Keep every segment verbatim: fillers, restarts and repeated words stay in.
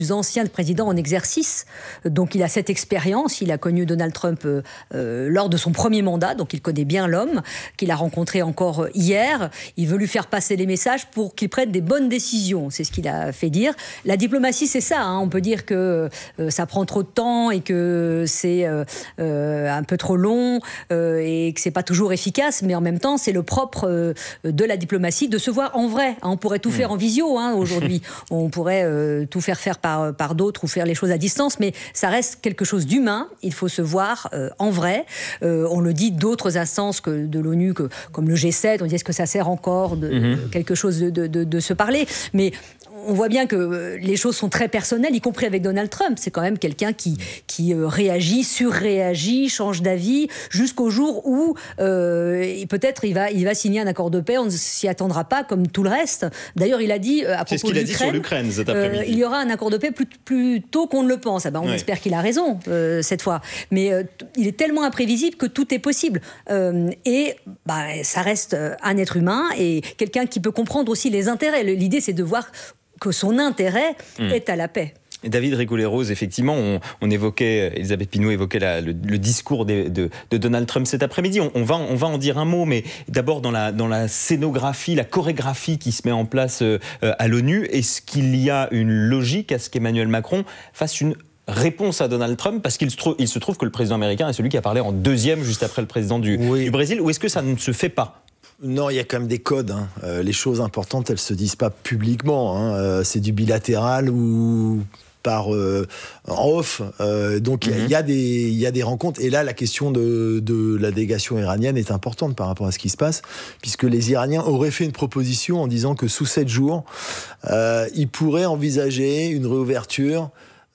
ancien président en exercice, donc il a cette expérience, il a connu Donald Trump euh, euh, lors de son premier mandat, donc il connaît bien l'homme, qu'il a rencontré encore hier, il veut lui faire passer les messages pour qu'il prenne des bonnes décisions, c'est ce qu'il a fait dire. La diplomatie c'est ça, hein. On peut dire que euh, ça prend trop de temps et que c'est euh, euh, un peu trop long euh, et que c'est pas toujours efficace, mais en même temps c'est le propre euh, de la diplomatie de se voir en vrai, hein. On pourrait tout faire en visio hein, aujourd'hui, on pourrait euh, tout faire faire par Par, par d'autres ou faire les choses à distance, mais ça reste quelque chose d'humain. Il faut se voir euh, en vrai. Euh, on le dit d'autres instances que de l'ONU, que, comme le G sept, on dit est-ce que ça sert encore de mm-hmm. quelque chose de, de, de, de se parler. Mais on voit bien que les choses sont très personnelles, y compris avec Donald Trump. C'est quand même quelqu'un qui, qui euh, réagit, surréagit, change d'avis, jusqu'au jour où euh, peut-être il va, il va signer un accord de paix. On ne s'y attendra pas, comme tout le reste. D'ailleurs, il a dit euh, à propos C'est ce qu'il de a dit sur l'Ukraine cet après-midi. Euh, il y aura un accord de paix plus, plus tôt qu'on ne le pense. Ah ben, on ouais. espère qu'il a raison euh, cette fois. Mais euh, t- il est tellement imprévisible que tout est possible. Euh, et bah, ça reste un être humain et quelqu'un qui peut comprendre aussi les intérêts. L'idée, c'est de voir que son intérêt mmh. est à la paix. David Rigoulet-Rose, effectivement, on, on évoquait, Elisabeth Pinault évoquait la, le, le discours de, de, de Donald Trump cet après-midi. On, on, va, on va en dire un mot, mais d'abord dans la, dans la scénographie, la chorégraphie qui se met en place euh, à l'ONU, est-ce qu'il y a une logique à ce qu'Emmanuel Macron fasse une réponse à Donald Trump, parce qu'il se, trouve, il se trouve que le président américain est celui qui a parlé en deuxième, juste après le président du, oui. du Brésil, ou est-ce que ça ne se fait pas ? Non, il y a quand même des codes. Hein. Euh, les choses importantes, elles ne se disent pas publiquement. Hein. Euh, c'est du bilatéral ou par euh, en off. Euh, donc, il mm-hmm. y, y, a des, y a des rencontres. Et là, la question de, de la délégation iranienne est importante par rapport à ce qui se passe, puisque les Iraniens auraient fait une proposition en disant que sous sept jours, euh, ils pourraient envisager une réouverture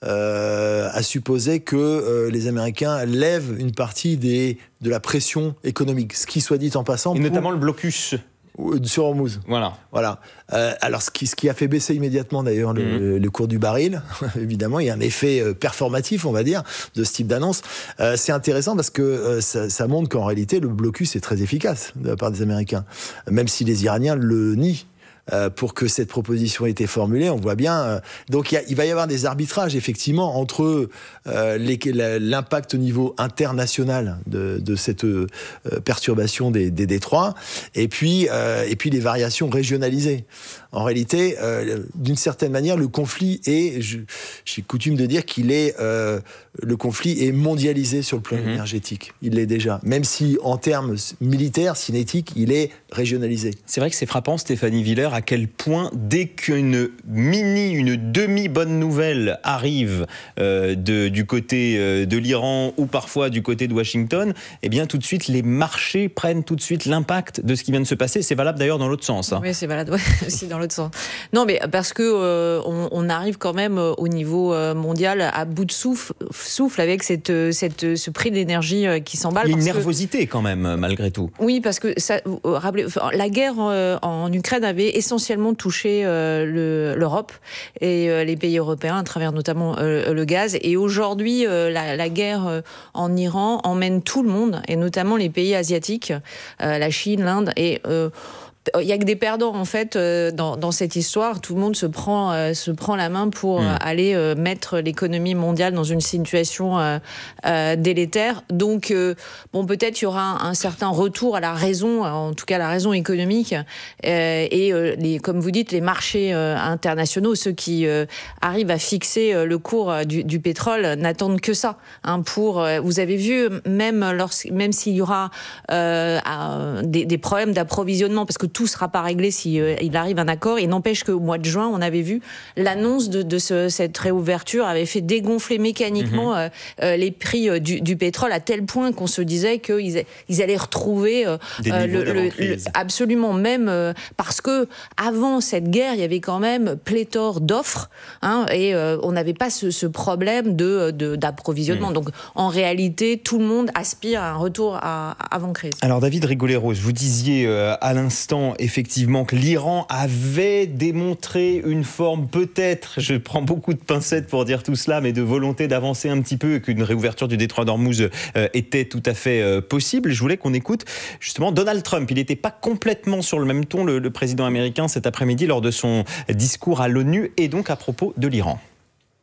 Euh, à supposer que euh, les Américains lèvent une partie des, de la pression économique, ce qui soit dit en passant. Et pour, notamment le blocus. Sur Hormuz. Voilà. voilà. Euh, alors, ce qui, ce qui a fait baisser immédiatement, d'ailleurs, le, mmh. le cours du baril, évidemment, il y a un effet euh, performatif, on va dire, de ce type d'annonce. Euh, c'est intéressant parce que euh, ça, ça montre qu'en réalité, le blocus est très efficace de la part des Américains, même si les Iraniens le nient. Euh, pour que cette proposition ait été formulée, on voit bien. Euh, donc, il, y a, il va y avoir des arbitrages, effectivement, entre euh, les, la, l'impact au niveau international de, de cette euh, perturbation des, des détroits, et puis, euh, et puis les variations régionalisées. En réalité, euh, d'une certaine manière, le conflit est, je, j'ai coutume de dire qu'il est, euh, le conflit est mondialisé sur le plan mmh. énergétique. Il l'est déjà. Même si, en termes militaires, cinétiques, il est régionalisé. C'est vrai que c'est frappant, Stéphanie Villers, à quel point, dès qu'une mini, une demi-bonne nouvelle arrive euh, de, du côté euh, de l'Iran ou parfois du côté de Washington, eh bien, tout de suite, les marchés prennent tout de suite l'impact de ce qui vient de se passer. C'est valable d'ailleurs dans l'autre sens. Hein. Oui, c'est valable ouais, aussi dans l'autre sens. Non, mais parce que euh, on, on arrive quand même euh, au niveau euh, mondial à bout de souffle, souffle avec cette, cette, ce prix de l'énergie euh, qui s'emballe. Il y a une parce nervosité que, quand même, malgré tout. Oui, parce que ça, euh, rappelez, enfin, la guerre euh, en Ukraine avait essentiellement touché euh, le, l'Europe et euh, les pays européens à travers notamment euh, le gaz. Et aujourd'hui, euh, la, la guerre euh, en Iran emmène tout le monde, et notamment les pays asiatiques, euh, la Chine, l'Inde, et euh, il n'y a que des perdants en fait euh, dans, dans cette histoire. Tout le monde se prend, euh, se prend la main pour mmh. euh, aller euh, mettre l'économie mondiale dans une situation euh, euh, délétère. Donc, euh, bon, peut-être il y aura un, un certain retour à la raison, en tout cas la raison économique. Euh, et euh, les, comme vous dites, les marchés euh, internationaux, ceux qui euh, arrivent à fixer euh, le cours euh, du, du pétrole, n'attendent que ça. Hein, pour, euh, vous avez vu, même, lorsque, même s'il y aura euh, euh, des, des problèmes d'approvisionnement, parce que tout ne sera pas réglé s'il euh, arrive un accord. Il n'empêche qu'au mois de juin, on avait vu l'annonce de, de ce, cette réouverture avait fait dégonfler mécaniquement mmh. euh, euh, les prix euh, du, du pétrole à tel point qu'on se disait qu'ils ils allaient retrouver euh, euh, le, le, le, absolument même euh, parce que avant cette guerre, il y avait quand même pléthore d'offres hein, et euh, on n'avait pas ce, ce problème de, de, d'approvisionnement. Mmh. Donc en réalité, tout le monde aspire à un retour à, à avant crise. Alors David Rigoulet-Rose, vous disiez euh, à l'instant effectivement que l'Iran avait démontré une forme peut-être, je prends beaucoup de pincettes pour dire tout cela, mais de volonté d'avancer un petit peu et qu'une réouverture du détroit d'Ormuz euh, était tout à fait euh, possible. Je voulais qu'on écoute justement Donald Trump. Il n'était pas complètement sur le même ton, le, le président américain, cet après-midi lors de son discours à l'ONU et donc à propos de l'Iran.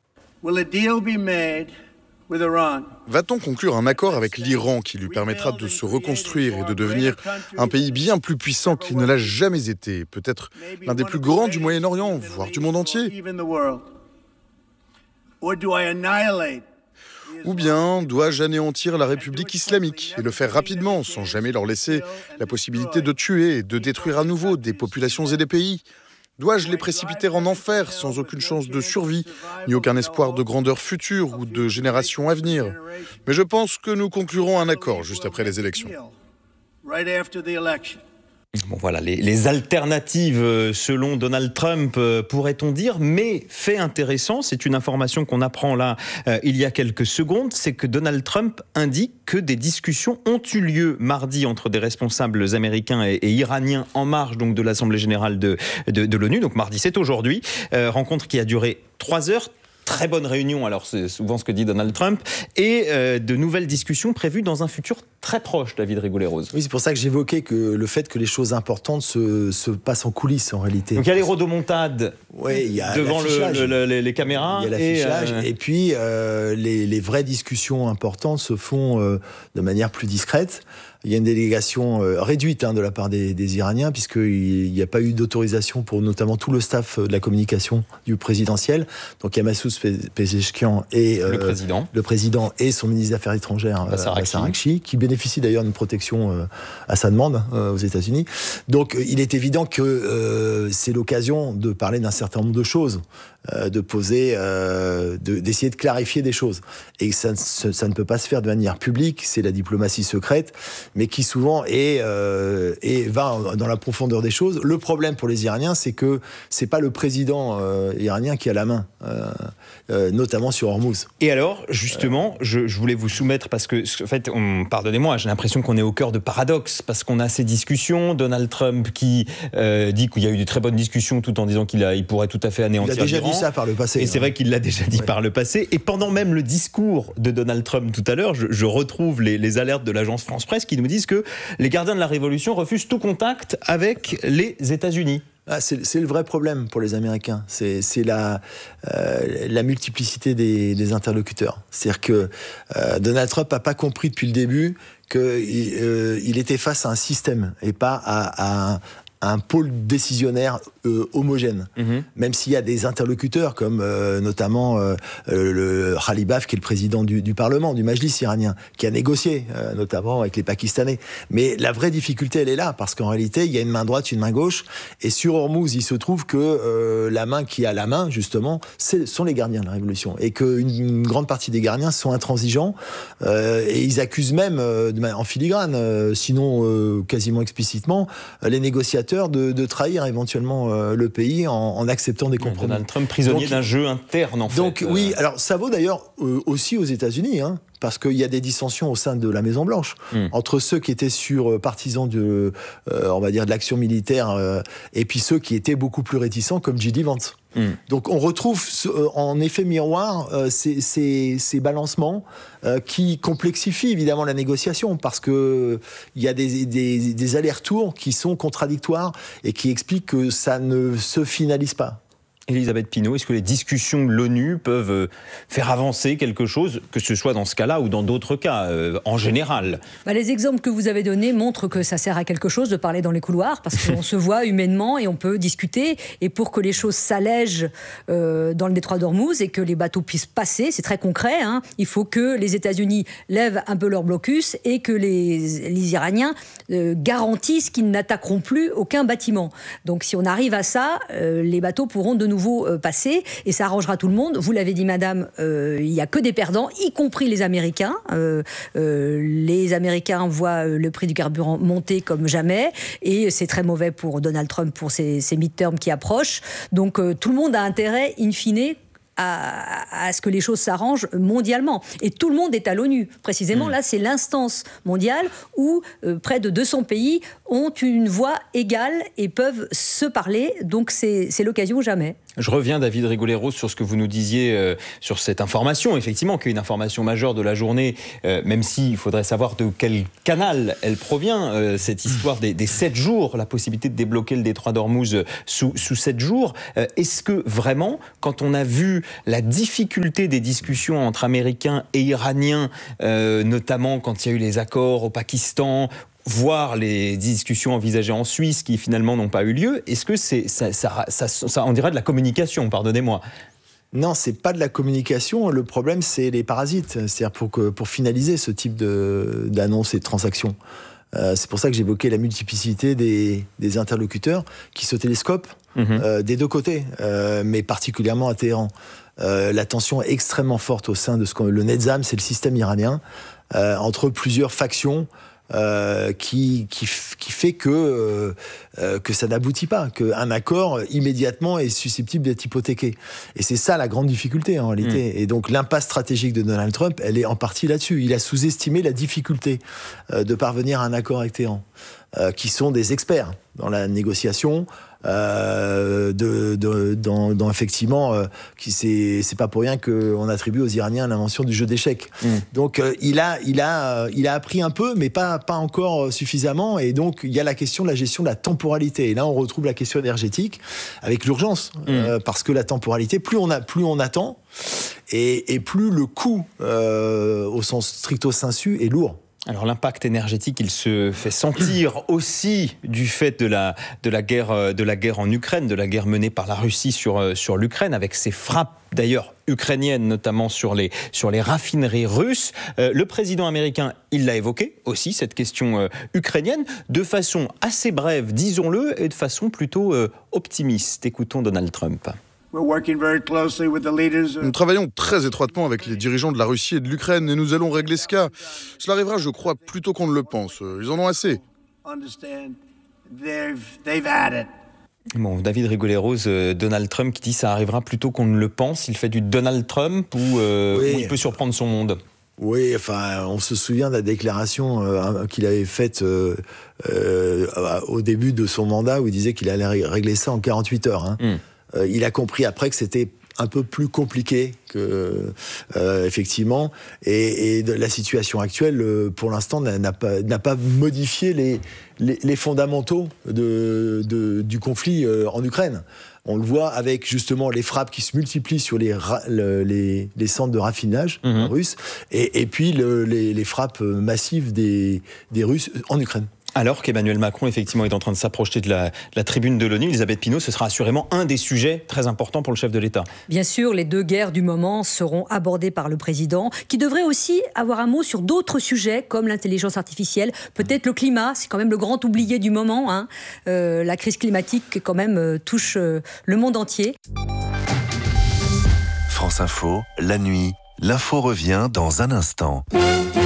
Will a deal be made with Iran? Va-t-on conclure un accord avec l'Iran qui lui permettra de se reconstruire et de devenir un pays bien plus puissant qu'il ne l'a jamais été, peut-être l'un des plus grands du Moyen-Orient, voire du monde entier? Ou bien dois-je anéantir la République islamique et le faire rapidement, sans jamais leur laisser la possibilité de tuer et de détruire à nouveau des populations et des pays? Dois-je les précipiter en enfer sans aucune chance de survie, ni aucun espoir de grandeur future ou de générations à venir? Mais je pense que nous conclurons un accord juste après les élections. Bon voilà, les, les alternatives selon Donald Trump, euh, pourrait-on dire, mais fait intéressant, c'est une information qu'on apprend là euh, il y a quelques secondes, c'est que Donald Trump indique que des discussions ont eu lieu mardi entre des responsables américains et, et iraniens en marge donc de l'Assemblée générale de, de, de l'ONU, donc mardi c'est aujourd'hui, euh, rencontre qui a duré trois heures. Très bonne réunion, alors c'est souvent ce que dit Donald Trump, et euh, de nouvelles discussions prévues dans un futur très proche, David Rigoulet-Rose. Oui, c'est pour ça que j'évoquais que le fait que les choses importantes se, se passent en coulisses en réalité. Donc il y a les rodomontades ouais, il y a devant le, le, le, les caméras. Il y a l'affichage, et, euh... et puis euh, les, les vraies discussions importantes se font euh, de manière plus discrète. Il y a une délégation euh, réduite hein, de la part des, des Iraniens, puisqu'il n'y a pas eu d'autorisation pour notamment tout le staff de la communication du présidentiel. Donc il y a Massoud Pezeshkian et euh, le, président. le président et son ministre des Affaires étrangères, Bassar Arakchi, qui bénéficie d'ailleurs d'une protection euh, à sa demande euh, aux États-Unis. Donc euh, il est évident que euh, c'est l'occasion de parler d'un certain nombre de choses, euh, de poser, euh, de, d'essayer de clarifier des choses. Et ça, ça, ça ne peut pas se faire de manière publique, c'est la diplomatie secrète, mais qui souvent est, euh, est, va dans la profondeur des choses. Le problème pour les Iraniens, c'est que c'est pas le président euh, iranien qui a la main, euh, euh, notamment sur Hormuz. Et alors, justement, euh... je, je voulais vous soumettre, parce que, en fait, on, pardonnez-moi, j'ai l'impression qu'on est au cœur de paradoxes, parce qu'on a ces discussions, Donald Trump qui euh, dit qu'il y a eu de très bonnes discussions, tout en disant qu'il a, il pourrait tout à fait anéantir l'Iran. Il a déjà dit ça par le passé. Et hein. c'est vrai qu'il l'a déjà dit ouais. par le passé. Et pendant même le discours de Donald Trump tout à l'heure, je, je retrouve les, les alertes de l'agence France-Presse qui nous disent que les gardiens de la Révolution refusent tout contact avec les États-Unis. Ah, c'est, c'est le vrai problème pour les Américains. C'est, c'est la, euh, la multiplicité des, des interlocuteurs. C'est-à-dire que euh, Donald Trump n'a pas compris depuis le début qu'il euh, il était face à un système et pas à, à un pôle décisionnaire euh, homogène. Mmh. Même s'il y a des interlocuteurs comme euh, notamment euh, le Khalibaf, qui est le président du, du Parlement, du Majlis iranien, qui a négocié, euh, notamment avec les Pakistanais. Mais la vraie difficulté, elle est là, parce qu'en réalité, il y a une main droite, une main gauche, et sur Hormuz, il se trouve que euh, la main qui a la main, justement, c'est, sont les gardiens de la Révolution, et qu'une une grande partie des gardiens sont intransigeants, euh, et ils accusent même, euh, en filigrane, euh, sinon euh, quasiment explicitement, euh, les négociateurs De, de trahir éventuellement euh, le pays en, en acceptant des compromis. Donald Trump prisonnier donc, d'un jeu interne en donc, fait. Donc oui, alors ça vaut d'ailleurs euh, aussi aux États-Unis, hein, parce qu'il y a des dissensions au sein de la Maison Blanche mm. entre ceux qui étaient sur euh, partisans de, euh, on va dire, de l'action militaire euh, et puis ceux qui étaient beaucoup plus réticents comme J D Vance. Mm. Donc on retrouve euh, en effet miroir euh, ces, ces, ces balancements euh, qui complexifient évidemment la négociation, parce que il y a des, des, des allers-retours qui sont contradictoires et qui expliquent que ça ne se finalise pas. Elisabeth Pinault, est-ce que les discussions de l'ONU peuvent faire avancer quelque chose, que ce soit dans ce cas-là ou dans d'autres cas, euh, en général? Bah, les exemples que vous avez donnés montrent que ça sert à quelque chose de parler dans les couloirs, parce qu'on se voit humainement et on peut discuter. Et pour que les choses s'allègent euh, dans le détroit d'Ormuz et que les bateaux puissent passer, c'est très concret, hein, il faut que les États-Unis lèvent un peu leur blocus et que les, les Iraniens euh, garantissent qu'ils n'attaqueront plus aucun bâtiment. Donc si on arrive à ça, euh, les bateaux pourront de nouveau nouveau euh, passer, et ça arrangera tout le monde. Vous l'avez dit, madame, euh, il n'y a que des perdants, y compris les Américains. Euh, euh, les Américains voient le prix du carburant monter comme jamais, et c'est très mauvais pour Donald Trump pour ses, ses midterms qui approchent. Donc euh, tout le monde a intérêt, in fine, À, à ce que les choses s'arrangent mondialement. Et tout le monde est à l'ONU. Précisément, mmh. là, c'est l'instance mondiale où euh, près de deux cents pays ont une voix égale et peuvent se parler. Donc, c'est, c'est l'occasion jamais. Je reviens, David Rigoleros, sur ce que vous nous disiez euh, sur cette information, effectivement, qui est une information majeure de la journée, euh, même s'il faudrait savoir de quel canal elle provient, euh, cette histoire des, des sept jours, la possibilité de débloquer le détroit d'Ormuz sous, sous sept jours. Euh, est-ce que vraiment, quand on a vu la difficulté des discussions entre Américains et Iraniens, euh, notamment quand il y a eu les accords au Pakistan, voire les discussions envisagées en Suisse qui finalement n'ont pas eu lieu, est-ce que c'est ça, ça, ça, ça on dirait de la communication, pardonnez-moi? Non, c'est pas de la communication. Le problème, c'est les parasites. C'est-à-dire pour, que, pour finaliser ce type de, d'annonces et de transactions. Euh, c'est pour ça que j'évoquais la multiplicité des, des interlocuteurs qui se télescopent mmh. euh, des deux côtés, euh, mais particulièrement à Téhéran. Euh, la tension est extrêmement forte au sein de ce qu'on le Netzam, c'est le système iranien, euh, entre plusieurs factions. Euh, qui, qui, qui fait que, euh, euh, que ça n'aboutit pas, qu'un accord immédiatement est susceptible d'être hypothéqué. Et c'est ça la grande difficulté en réalité. Mmh. Et donc l'impasse stratégique de Donald Trump, elle est en partie là-dessus. Il a sous-estimé la difficulté euh, de parvenir à un accord avec Téhéran, euh, qui sont des experts dans la négociation. Euh, de, de, dans, dans effectivement, euh, qui c'est, c'est pas pour rien qu'on attribue aux Iraniens l'invention du jeu d'échecs. Mmh. Donc euh, il a, il a, il a appris un peu, mais pas, pas encore suffisamment. Et donc il y a la question de la gestion de la temporalité. Et là on retrouve la question énergétique avec l'urgence, mmh. euh, parce que la temporalité, plus on a, plus on attend, et, et plus le coût, euh, au sens stricto sensu, est lourd. Alors l'impact énergétique, il se fait sentir aussi du fait de la, de la guerre, de la guerre en Ukraine, de la guerre menée par la Russie sur, sur l'Ukraine, avec ses frappes d'ailleurs ukrainiennes, notamment sur les, sur les raffineries russes. Euh, le président américain, il l'a évoqué aussi, cette question euh, ukrainienne, de façon assez brève, disons-le, et de façon plutôt euh, optimiste. Écoutons Donald Trump. Nous travaillons très étroitement avec les dirigeants de la Russie et de l'Ukraine et nous allons régler ce cas. Cela arrivera, je crois, plus tôt qu'on ne le pense. Ils en ont assez. Bon, David Rigoleros, euh, Donald Trump qui dit ça arrivera plus tôt qu'on ne le pense. Il fait du Donald Trump ou, euh, oui. ou il peut surprendre son monde? Oui, enfin, on se souvient de la déclaration euh, qu'il avait faite euh, euh, au début de son mandat où il disait qu'il allait régler ça en quarante-huit heures. Hein. Mm. Euh, il a compris après que c'était un peu plus compliqué que euh, effectivement, et, et de la situation actuelle, euh, pour l'instant, n'a, n'a pas n'a pas modifié les les, les fondamentaux de, de du conflit euh, en Ukraine. On le voit avec justement les frappes qui se multiplient sur les ra- le, les, les centres de raffinage mmh. russes, et, et puis le, les, les frappes massives des des Russes en Ukraine. Alors qu'Emmanuel Macron, effectivement, est en train de s'approcher de la, la tribune de l'ONU, Elisabeth Pinault, ce sera assurément un des sujets très importants pour le chef de l'État. Bien sûr, les deux guerres du moment seront abordées par le président, qui devrait aussi avoir un mot sur d'autres sujets, comme l'intelligence artificielle, peut-être le climat, c'est quand même le grand oublié du moment. Hein. Euh, la crise climatique, quand même, euh, touche euh, le monde entier. France Info, la nuit, l'info revient dans un instant.